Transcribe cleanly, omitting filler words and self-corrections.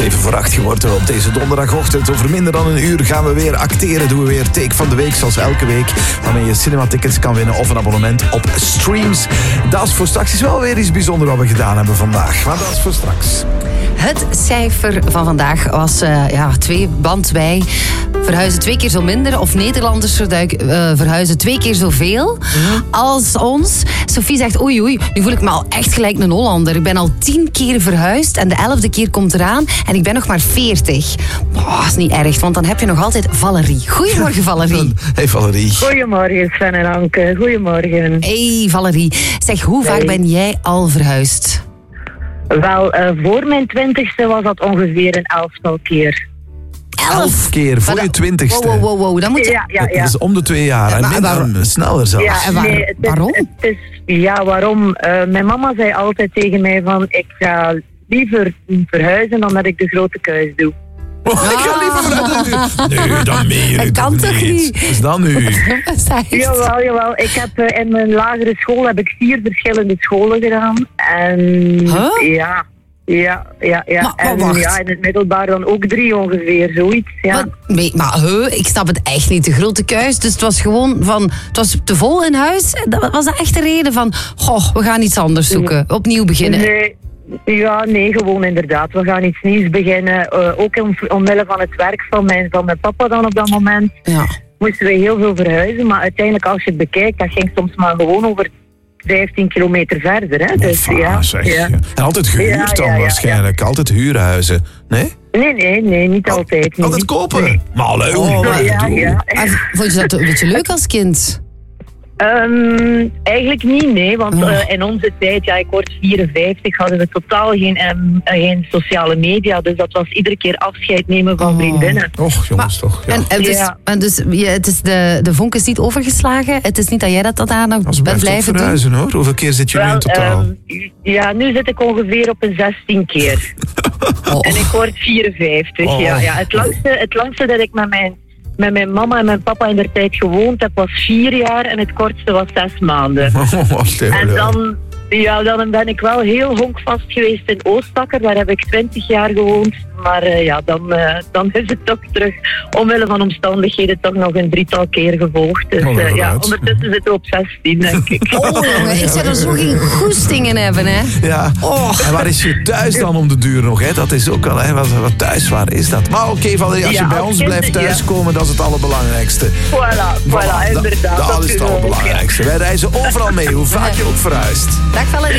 7:08 geworden op deze donderdagochtend. Over minder dan een uur gaan we weer acteren. Doen we weer Take van de Week, zoals elke week. Waarmee je cinematickets kan winnen of een abonnement op Streams. Dat is voor straks is wel weer iets bijzonders wat we gedaan hebben vandaag. Maar dat is voor straks. Het cijfer van vandaag was 2 band bij. Verhuizen 2 keer zo minder. Of Nederlanders verhuizen 2 keer zoveel als ons. Sophie zegt, oei, nu voel ik me al echt gelijk een Hollander. Ik ben al 10 keer verhuisd en de 11e keer komt eraan. En ik ben nog maar 40. Dat is niet erg, want dan heb je nog altijd Valerie. Goedemorgen, Valerie. Hey, Valerie. Goedemorgen, Sven en Anke. Goedemorgen. Hey, Valerie. Zeg, hoe vaak ben jij al verhuisd? Wel, voor mijn 20ste was dat ongeveer een 11-tal keer. 11 keer voor je 20ste. Wow. Dan moet je... Ja. Dat is om de 2 jaar. En sneller zelfs. Ja, waarom? Waarom? Mijn mama zei altijd tegen mij van, ik ga liever verhuizen dan dat ik de grote keus doe. Ik ga liever verhuizen. Nee, dan meen je dat kan toch niet? Wat is dat nu? Jawel. Ik heb in mijn lagere school heb ik 4 verschillende scholen gedaan. En ja. Maar wacht. In het middelbaar dan ook 3 ongeveer, zoiets. Ja. Ik snap het echt niet. De grote keus. Dus het was gewoon van, het was te vol in huis. Was dat echt de reden van, we gaan iets anders zoeken, opnieuw beginnen? Nee, gewoon inderdaad. We gaan iets nieuws beginnen. Ook omwille van het werk van mijn papa dan op dat moment. Ja. Moesten we heel veel verhuizen. Maar uiteindelijk, als je het bekijkt, dat ging soms maar gewoon over 15 kilometer verder. Hè? Dus, En altijd gehuurd dan waarschijnlijk. Ja. Altijd huurhuizen. Nee? Nee, niet altijd. Nee. Altijd kopen? Nee. Maar leuk. Vond je dat een beetje leuk als kind? Eigenlijk niet, nee. Want in onze tijd, ik word 54, hadden we totaal geen sociale media. Dus dat was iedere keer afscheid nemen van vriendinnen. Och, jongens, toch. Ja. Het is de vonk is niet overgeslagen. Het is niet dat jij dat aan bent blijven verhuizen, hoor. Hoeveel keer zit je nu in totaal? Nu zit ik ongeveer op een 16 keer. En ik word 54. Het langste dat ik met mijn mama en mijn papa in der tijd gewoond heb, was 4 jaar en het kortste was 6 maanden. En dan ben ik wel heel honkvast geweest in Oostakker. Daar heb ik 20 jaar gewoond. Maar dan is het toch terug, omwille van omstandigheden, toch nog een 3-tal keer gevolgd. Dus ondertussen zitten we op 16, denk ik. Ik zou er zo geen goestingen hebben, hè. Ja. En waar is je thuis dan om de duur nog, hè? Dat is ook al, hè. Wat thuis, waar is dat? Maar oké, Valerie, als je bij ons blijft thuiskomen, dat is het allerbelangrijkste. Voilà, inderdaad. Dat is het allerbelangrijkste. Wij reizen overal mee, hoe vaak je ook verhuist. Dag Valerie.